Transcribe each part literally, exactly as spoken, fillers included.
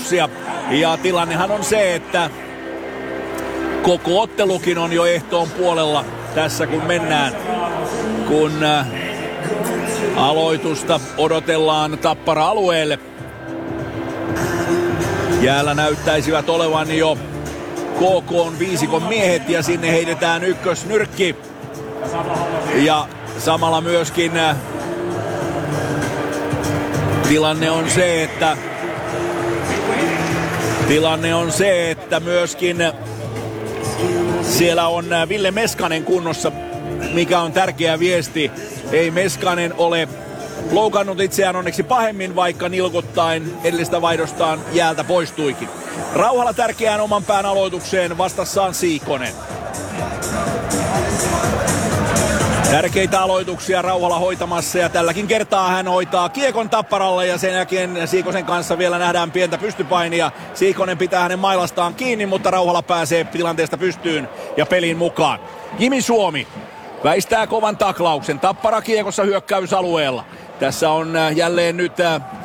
plussia. Ja tilannehan on se, että koko ottelukin on jo ehtoon puolella tässä kun mennään. Kun äh, aloitusta odotellaan Tappara-alueelle. Jäällä näyttäisivät olevan jo K K:n viisikon miehet ja sinne heitetään ykkösnyrkki. Ja samalla myöskin äh, tilanne on se, että tilanne on se, että myöskin siellä on Ville Meskanen kunnossa, mikä on tärkeä viesti. Ei Meskanen ole loukannut itseään onneksi pahemmin, vaikka nilkuttaen edellistä vaihdostaan jäältä poistuikin. Rauhala tärkeään oman pään aloitukseen, vastassaan Siikonen. Tärkeitä aloituksia Rauhala hoitamassa ja tälläkin kertaa hän hoitaa kiekon Tapparalle ja sen jälkeen Siikosen kanssa vielä nähdään pientä pystypainia. Siikonen pitää hänen mailastaan kiinni, mutta Rauhala pääsee tilanteesta pystyyn ja peliin mukaan. Jimi Suomi väistää kovan taklauksen. Tappara kiekossa hyökkäysalueella. Tässä on jälleen nyt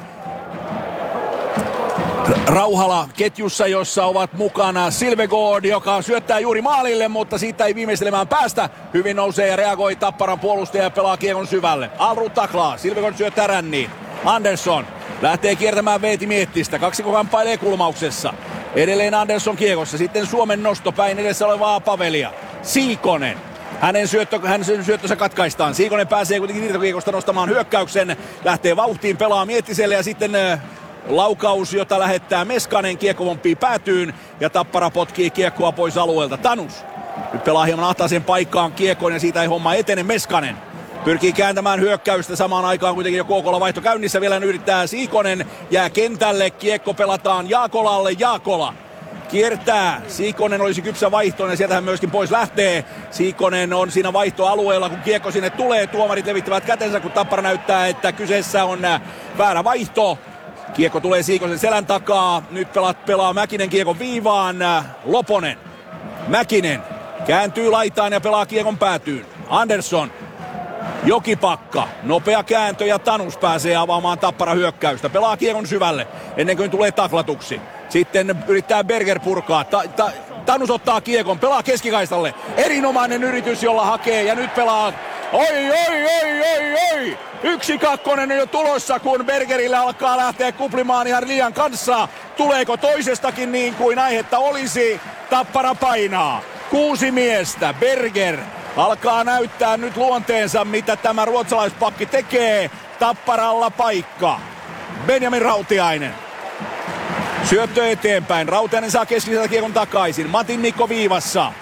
Rauhala ketjussa, jossa ovat mukana Silvegård, joka syöttää juuri maalille, mutta siitä ei viimeistelemään päästä. Hyvin nousee ja reagoi Tapparan puolustaja ja pelaa kiekon syvälle. Alrud taklaa, Silvegård syöttää ränniin. Andersson lähtee kiertämään Veeti Miettistä. Kaksikko kamppailee kulmauksessa. Edelleen Andersson kiekossa, sitten Suomen nosto päin edessä olevaa Pavelia. Siikonen. Hänen, syöttö, hänen syöttönsä katkaistaan. Siikonen pääsee kuitenkin irtokiekosta nostamaan hyökkäyksen. Lähtee vauhtiin, pelaa Miettiselle ja sitten laukaus, jota lähettää Meskanen. Kiekko pomppii päätyyn ja Tappara potkii kiekkoa pois alueelta. Tanus nyt pelaa hieman ahtaaseen paikkaan kiekkoon ja siitä ei homma etene. Meskanen pyrkii kääntämään hyökkäystä samaan aikaan kuitenkin jo K K:lla vaihto käynnissä. Vielä yrittää Siikonen, jää kentälle. Kiekko pelataan Jaakolalle. Jaakola kiertää. Siikonen olisi kypsä vaihtoon ja sieltä hän myöskin pois lähtee. Siikonen on siinä vaihtoalueella, kun kiekko sinne tulee. Tuomarit levittävät kätensä, kun Tappara näyttää, että kyseessä on väärä vaihto. Kiekko tulee Siikosen selän takaa. Nyt pelaat, pelaa Mäkinen kiekon viivaan. Loponen. Mäkinen kääntyy laitaan ja pelaa kiekon päätyyn. Andersson. Jokipakka. Nopea kääntö ja Tanus pääsee avaamaan Tappara hyökkäystä. Pelaa kiekon syvälle ennen kuin tulee taklatuksi. Sitten yrittää Berger purkaa. Ta- ta- Tanus ottaa kiekon. Pelaa keskikaistalle. Erinomainen yritys, jolla hakee. Ja nyt pelaa. Oi, oi, oi, oi, oi. Yksi kakkonen on jo tulossa, kun Bergerille alkaa lähteä kuplimaan ihan liian kanssa. Tuleeko toisestakin niin kuin aihetta olisi? Tappara painaa. Kuusi miestä. Berger alkaa näyttää nyt luonteensa, mitä tämä ruotsalaispakki tekee. Tapparalla paikka. Benjamin Rautiainen. Syöttö eteenpäin. Rautiainen saa keskisellä kiekon takaisin. Matin Mikko viivassa.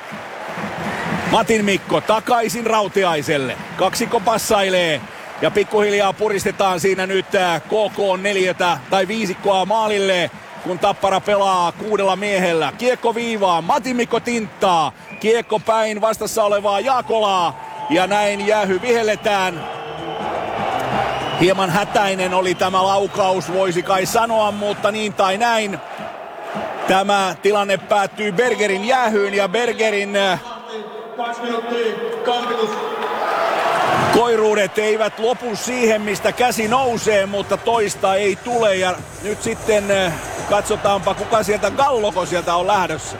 Matin Mikko takaisin Rautiaiselle. Kaksikko passailee. Ja pikkuhiljaa puristetaan siinä nyt K K neljätä tai viisikkoa maalille, kun Tappara pelaa kuudella miehellä. Kiekko viivaan. Matin Mikko tinttaa. Kiekko päin vastassa olevaa Jaakolaa. Ja näin jäähy vihelletään. Hieman hätäinen oli tämä laukaus, voisi kai sanoa, mutta niin tai näin. Tämä tilanne päättyy Bergerin jäähyyn ja Bergerin koiruudet eivät lopu siihen, mistä käsi nousee, mutta toista ei tule. Ja nyt sitten katsotaanpa, kuka sieltä, Galloko sieltä on lähdössä.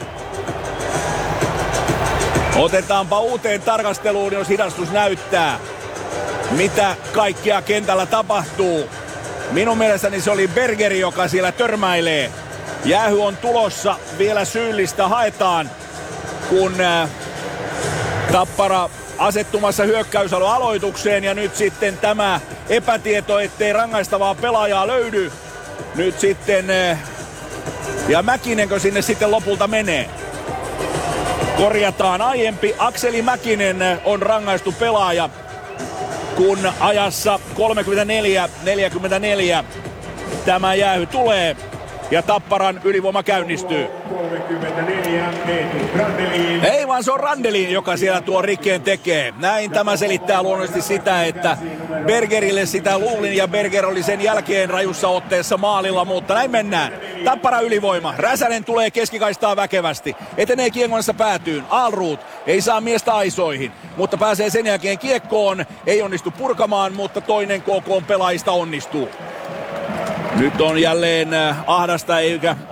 Otetaanpa uuteen tarkasteluun, jos hidastus näyttää, mitä kaikkea kentällä tapahtuu. Minun mielestäni se oli Bergeri, joka siellä törmäilee. Jäähy on tulossa, vielä syyllistä haetaan, kun Tappara asettumassa hyökkäysalon aloitukseen ja nyt sitten tämä epätieto, ettei rangaistavaa pelaajaa löydy. Nyt sitten, ja Mäkinenkö sinne sitten lopulta menee? Korjataan aiempi. Akseli Mäkinen on rangaistu pelaaja, kun ajassa kolmekymmentäneljä neljäkymmentäneljä tämä jäähy tulee ja Tapparan ylivoima käynnistyy. Ei vaan se on Randelin, joka siellä tuo rikkeen tekee. Näin tämä selittää luonnollisesti sitä, että Bergerille sitä luulin ja Berger oli sen jälkeen rajussa otteessa maalilla, mutta näin mennään. Tappara ylivoima. Räsänen tulee keskikaistaa väkevästi. Etenee kiekkonsa päätyyn. Alrud ei saa miestä aisoihin, mutta pääsee sen jälkeen kiekkoon. Ei onnistu purkamaan, mutta toinen K K:n pelaajista onnistuu. Nyt on jälleen ahdasta eikä